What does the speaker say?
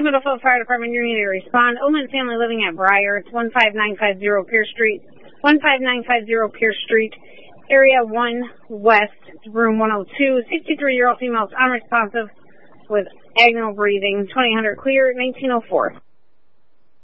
Middlefield Fire Department, you need to respond. Ullman family living at Briar. It's 15950 Pierce Street. 15950 Pierce Street, Area 1 West, Room 102. 63-year-old female is unresponsive with agonal breathing. 2000 clear, 1904.